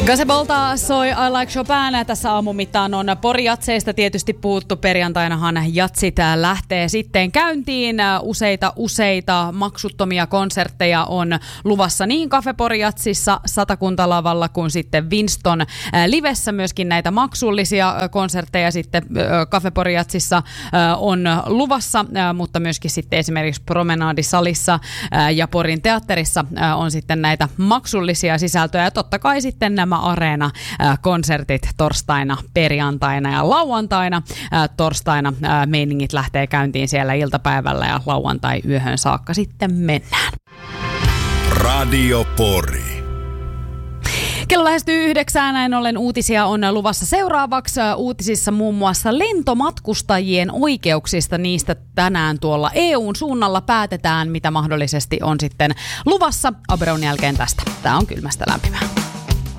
Gazebolta soi I Like Chopin. Tässä aamun mittaan on Pori-jatseista tietysti puhuttu. Perjantainahan jatsit lähtee sitten käyntiin. Useita maksuttomia konsertteja on luvassa niin Cafe Pori-jatsissa, Satakuntalavalla kuin sitten Winston livessä. Myöskin näitä maksullisia konsertteja sitten Cafe Pori-jatsissa on luvassa, mutta myöskin sitten esimerkiksi Promenadisalissa ja Porin teatterissa on sitten näitä maksullisia sisältöjä. Ja totta kai sitten nämä Areena-konsertit torstaina, perjantaina ja lauantaina. Torstaina meiningit lähtee käyntiin siellä iltapäivällä ja lauantai-yöhön saakka sitten mennään. Radio Pori. Kello lähestyy 9, näin ollen uutisia on luvassa seuraavaksi. Uutisissa muun muassa lentomatkustajien oikeuksista. Niistä tänään tuolla EUn suunnalla päätetään, mitä mahdollisesti on sitten luvassa. Aberon jälkeen tästä. Tää on Kylmästä lämpimää.